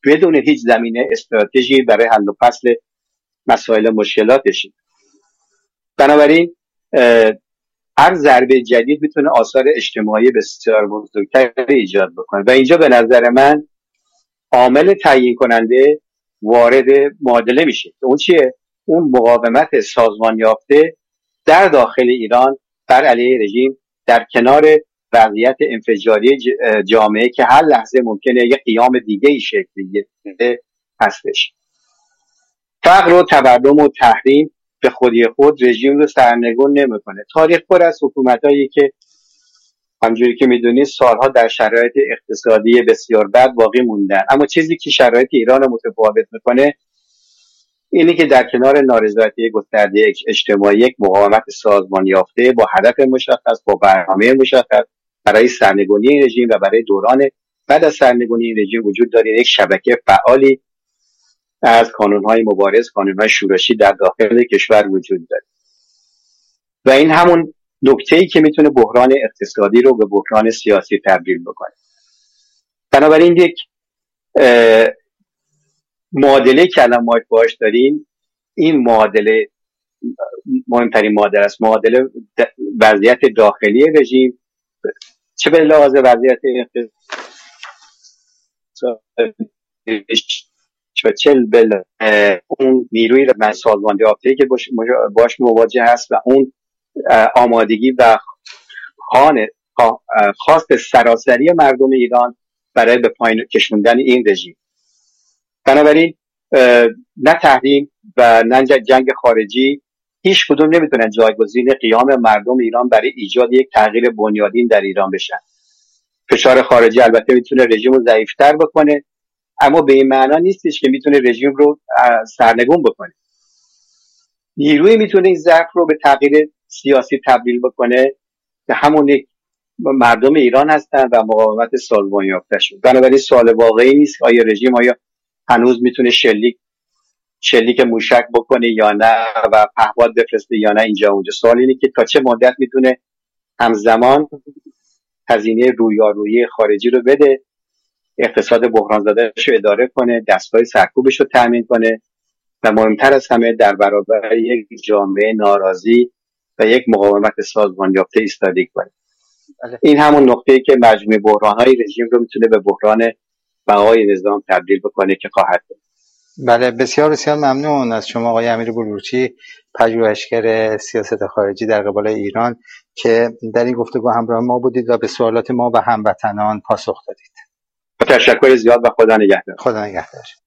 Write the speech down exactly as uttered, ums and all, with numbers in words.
بدون هیچ زمینه استراتژی برای حل و فصل مسائل مشکلاتش. بنابراین هر ضربه جدید میتونه آثار اجتماعی بسیار بزرگتری ایجاد بکنه و اینجا به نظر من عامل تعیین کننده وارد معادله میشه. اون چیه؟ اون مقاومت سازمان یافته در داخل ایران بر علیه رژیم در کنار وضعیت انفجاری جامعه که هر لحظه ممکنه یک قیام دیگه ای شکل بگیره هستش. فقر و تورم و تحریم به خودی خود رژیم رو سرنگون نمیکنه. تاریخ پر از حکومتایی که همونجوری که میدونید سالها در شرایط اقتصادی بسیار بد باقی موندن، اما چیزی که شرایط ایران رو متفاوت میکنه اینی که در کنار نارضایتی گسترده اجتماعی یک مقاومت سازمان یافته با هدف مشخص، با برنامه مشخص برای سرنگونی این رژیم و برای دوران بعد از سرنگونی این رژیم وجود داره. یک شبکه فعالی از کانون‌های مبارز، کانون‌های شورشی در داخل کشور وجود داره و این همون نکته‌ای که میتونه بحران اقتصادی رو به بحران سیاسی تبدیل بکنه. بنابراین یک معادله که الان ما باهاش داریم، این معادله مهمترین معادله است، معادله وضعیت داخلی رژیم چه به لحاظ وضعیت و چه به اون نیروی من سازمان یافته که باش مواجه هست و اون آمادگی و خانه خواست سراسری مردم ایران برای به پایین کشوندن این رژیم. بنابراین نه تحریم و نه جنگ خارجی هیچ کدوم نمیتونن جایگزین قیام مردم ایران برای ایجاد یک تغییر بنیادین در ایران بشن. فشار خارجی البته میتونه رژیم رو ضعیف‌تر بکنه، اما به این معنا نیستش که میتونه رژیم رو سرنگون بکنه. نیروی میتونه این ضعف رو به تغییر سیاسی تبدیل بکنه که همون یک مردم ایران هستن و مقاومت سازمان یافته شد. بنابراین سوال واقعی نیست آیا رژیم آیا هنوز میتونه شلیک شلیک موشک بکنه یا نه و پهپاد بفرسته یا نه. اینجا اونجا سوال اینه که تا چه مدت میتونه همزمان هزینه رویارویی خارجی رو بده، اقتصاد بحران زدهش رو اداره کنه، دستگاه سرکوبش رو تامین کنه و مهمتر از همه در برابر یک جامعه ناراضی و یک مقاومت سازمان یافته ایستادگی کنه. این همون نقطه‌ای که مجموع بحران‌های رژیم رو میتونه به بحران بقای نظام تبدیل بکنه که خواهد بود. بله، بسیار بسیار ممنون از شما آقای امیر بلورچی، پژوهشگر سیاست خارجی در قبال ایران، که در این گفتگو همراه ما بودید و به سوالات ما و هموطنان پاسخ دادید. تشکر زیاد و خدا نگهدار. خدا نگهدار.